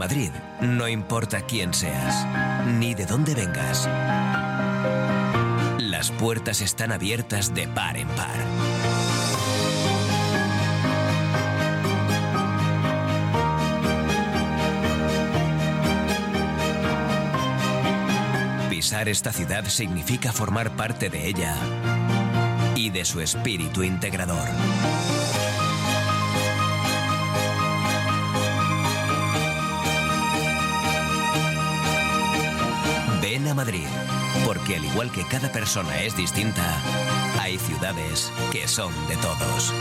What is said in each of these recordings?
Madrid no importa quién seas, ni de dónde vengas. Las puertas están abiertas de par en par. Pisar esta ciudad significa formar parte de ella y de su espíritu integrador. Ven a Madrid, porque al igual que cada persona es distinta, hay ciudades que son de todos.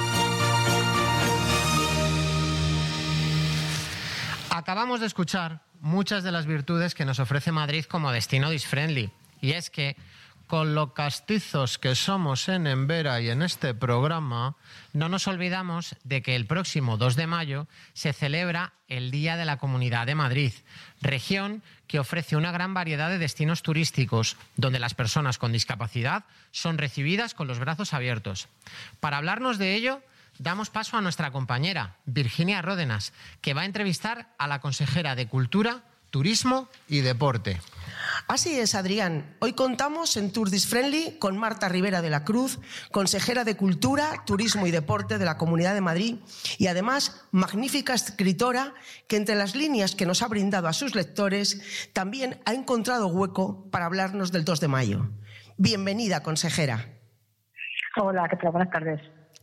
Acabamos de escuchar muchas de las virtudes que nos ofrece Madrid como destino disfriendly. Y es que, con lo castizos que somos en Embera y en este programa, no nos olvidamos de que el próximo 2 de mayo se celebra el Día de la Comunidad de Madrid, región que ofrece una gran variedad de destinos turísticos, donde las personas con discapacidad son recibidas con los brazos abiertos. Para hablarnos de ello, damos paso a nuestra compañera, Virginia Ródenas, que va a entrevistar a la consejera de Cultura, Turismo y Deporte. Así es, Adrián. Hoy contamos en Tour Disfriendly con Marta Rivera de la Cruz, consejera de Cultura, Turismo y Deporte de la Comunidad de Madrid y además magnífica escritora que entre las líneas que nos ha brindado a sus lectores también ha encontrado hueco para hablarnos del 2 de mayo. Bienvenida, consejera. Hola, ¿qué tal? Buenas tardes.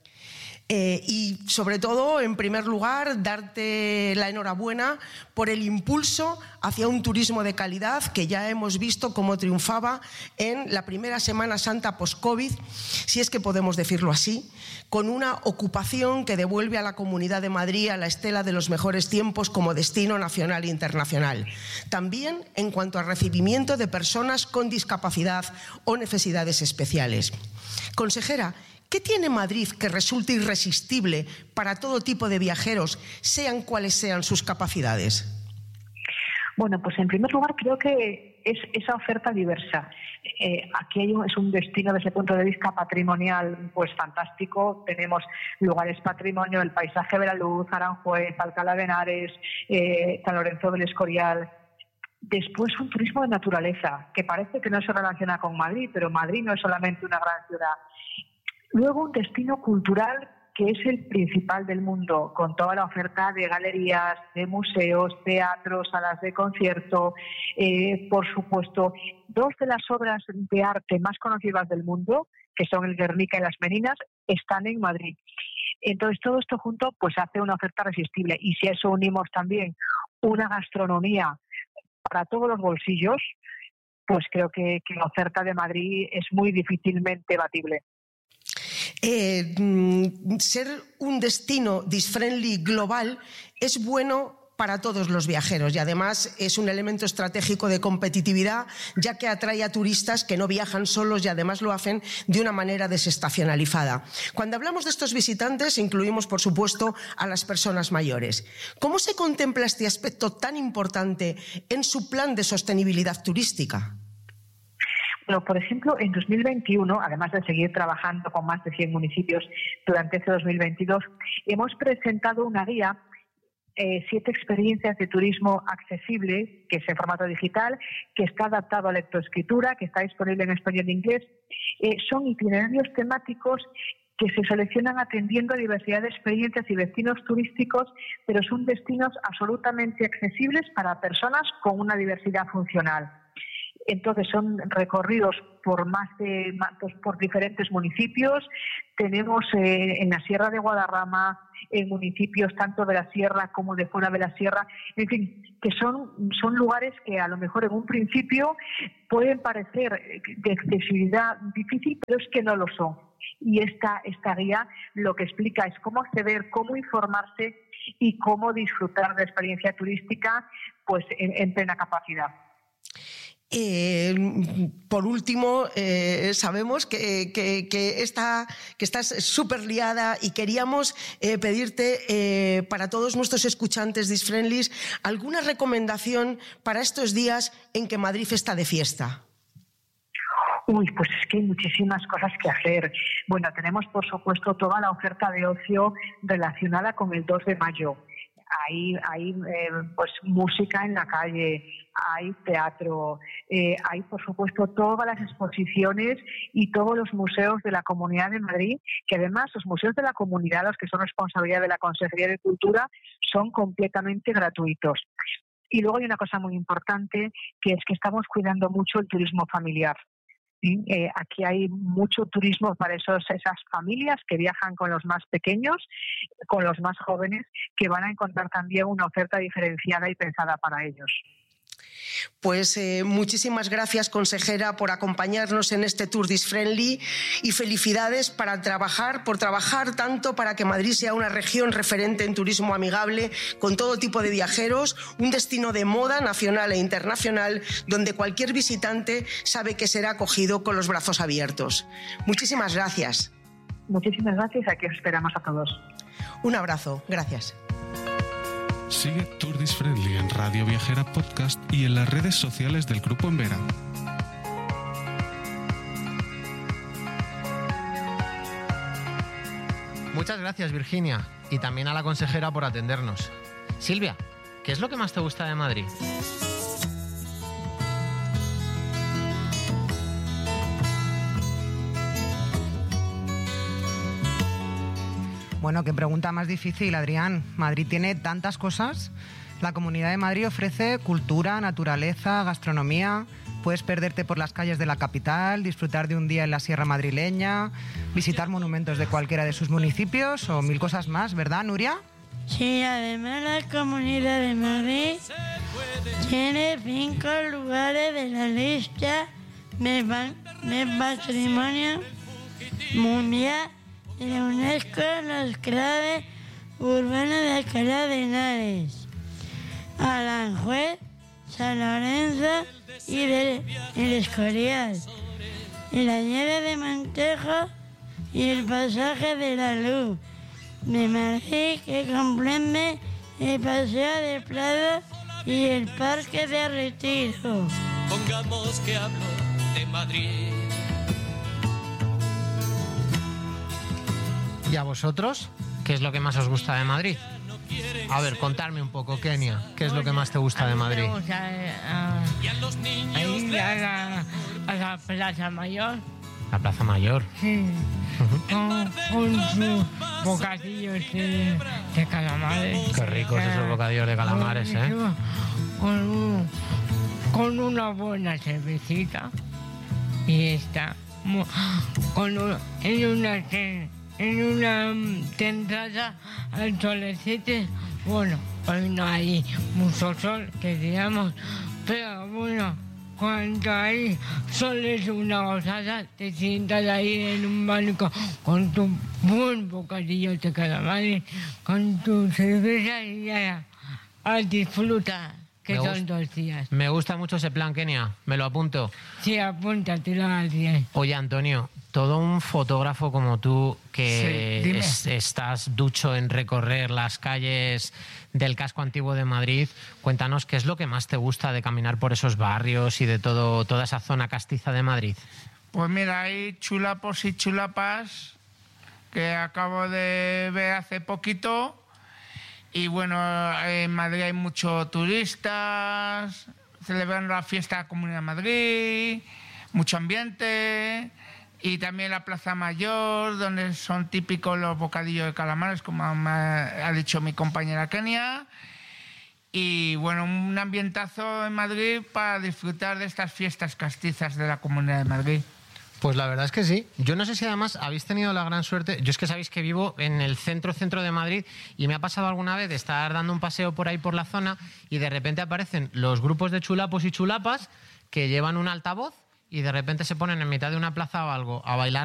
Y sobre todo, en primer lugar, darte la enhorabuena por el impulso hacia un turismo de calidad que ya hemos visto cómo triunfaba en la primera Semana Santa post-COVID, si es que podemos decirlo así, con una ocupación que devuelve a la Comunidad de Madrid a la estela de los mejores tiempos como destino nacional e internacional. También en cuanto al recibimiento de personas con discapacidad o necesidades especiales. Consejera, ¿qué tiene Madrid que resulte irresistible para todo tipo de viajeros, sean cuales sean sus capacidades? Bueno, pues en primer lugar creo que es esa oferta diversa. Aquí es un destino desde el punto de vista patrimonial pues fantástico. Tenemos lugares patrimonio, el paisaje de la Luz, Aranjuez, Alcalá de Henares, San Lorenzo del Escorial. Después un turismo de naturaleza, que parece que no se relaciona con Madrid, pero Madrid no es solamente una gran ciudad. Luego un destino cultural que es el principal del mundo, con toda la oferta de galerías, de museos, teatros, salas de concierto, por supuesto, 2 de las obras de arte más conocidas del mundo, que son el Guernica y las Meninas, están en Madrid. Entonces todo esto junto pues hace una oferta irresistible, y si a eso unimos también una gastronomía para todos los bolsillos, pues creo que la oferta de Madrid es muy difícilmente batible. Ser un destino disfriendly global es bueno para todos los viajeros y además es un elemento estratégico de competitividad, ya que atrae a turistas que no viajan solos y además lo hacen de una manera desestacionalizada. Cuando hablamos de estos visitantes incluimos, por supuesto, a las personas mayores. ¿Cómo se contempla este aspecto tan importante en su plan de sostenibilidad turística? Bueno, por ejemplo, en 2021, además de seguir trabajando con más de 100 municipios durante este 2022, hemos presentado una guía, 7 experiencias de turismo accesible, que es en formato digital, que está adaptado a lectoescritura, que está disponible en español e inglés. Son itinerarios temáticos que se seleccionan atendiendo a diversidad de experiencias y destinos turísticos, pero son destinos absolutamente accesibles para personas con una diversidad funcional. Entonces son recorridos por diferentes municipios. Tenemos en la Sierra de Guadarrama, en municipios tanto de la Sierra como de fuera de la Sierra, en fin, que son lugares que a lo mejor en un principio pueden parecer de accesibilidad difícil, pero es que no lo son. Y esta guía lo que explica es cómo acceder, cómo informarse y cómo disfrutar de la experiencia turística pues en plena capacidad. Por último, sabemos que estás súper liada y queríamos pedirte para todos nuestros escuchantes disfriendlys alguna recomendación para estos días en que Madrid está de fiesta. Pues es que hay muchísimas cosas que hacer. Bueno, tenemos por supuesto toda la oferta de ocio relacionada con el 2 de mayo. hay pues música en la calle, hay teatro, hay por supuesto todas las exposiciones y todos los museos de la Comunidad de Madrid, que además los museos de la comunidad, los que son responsabilidad de la Consejería de Cultura, son completamente gratuitos. Y luego hay una cosa muy importante, que es que estamos cuidando mucho el turismo familiar. ¿Sí? Aquí hay mucho turismo para esas familias que viajan con los más pequeños, con los más jóvenes, que van a encontrar también una oferta diferenciada y pensada para ellos. Pues muchísimas gracias, consejera, por acompañarnos en este Tourist Friendly, y felicidades por trabajar tanto para que Madrid sea una región referente en turismo amigable con todo tipo de viajeros, un destino de moda nacional e internacional donde cualquier visitante sabe que será acogido con los brazos abiertos. Muchísimas gracias. Muchísimas gracias, aquí os esperamos a todos. Un abrazo, gracias. Sigue Tourist Friendly en Radio Viajera Podcast y en las redes sociales del Grupo Envera. Muchas gracias, Virginia, y también a la consejera por atendernos. Silvia, ¿qué es lo que más te gusta de Madrid? Bueno, qué pregunta más difícil, Adrián. Madrid tiene tantas cosas. La Comunidad de Madrid ofrece cultura, naturaleza, gastronomía. Puedes perderte por las calles de la capital, disfrutar de un día en la Sierra Madrileña, visitar monumentos de cualquiera de sus municipios o mil cosas más, ¿verdad, Nuria? Sí, además la Comunidad de Madrid tiene 5 lugares de la lista de Patrimonio Mundial de la UNESCO, los claves urbanos de Alcalá de Henares, Aranjuez, San Lorenzo y el Escorial, y la nieve de Montejo y el pasaje de la Luz de Madrid, que comprende el Paseo de Prado y el Parque de Retiro. Pongamos que hablo de Madrid. ¿Y a vosotros? ¿Qué es lo que más os gusta de Madrid? A ver, contadme un poco, Kenia. ¿Qué es lo que más te gusta de Madrid? Me gusta ir a la Plaza Mayor. La Plaza Mayor. Sí. Con sus bocadillos de calamares. Qué ricos esos bocadillos de calamares, ¿eh? Con una buena cervecita. Y está en una terraza al solecito. Bueno, hoy no hay mucho sol, que digamos, pero bueno, cuando hay sol es una gozada. Te sientas ahí en un banco con tu buen bocadillo de calamares, con tu cerveza y ya a disfrutar, que son 2 días. Me gusta mucho ese plan, Kenia. Me lo apunto. Sí, apúntatelo al día. Oye, Antonio, todo un fotógrafo como tú que estás ducho en recorrer las calles del casco antiguo de Madrid, cuéntanos qué es lo que más te gusta de caminar por esos barrios y de toda esa zona castiza de Madrid. Pues mira, hay chulapos y chulapas que acabo de ver hace poquito. Y bueno, en Madrid hay muchos turistas, celebran la fiesta de la Comunidad de Madrid, mucho ambiente, y también la Plaza Mayor, donde son típicos los bocadillos de calamares, como me ha dicho mi compañera Kenia. Y bueno, un ambientazo en Madrid para disfrutar de estas fiestas castizas de la Comunidad de Madrid. Pues la verdad es que sí. Yo no sé si además habéis tenido la gran suerte. Yo es que sabéis que vivo en el centro de Madrid y me ha pasado alguna vez de estar dando un paseo por ahí por la zona y de repente aparecen los grupos de chulapos y chulapas que llevan un altavoz y de repente se ponen en mitad de una plaza o algo a bailar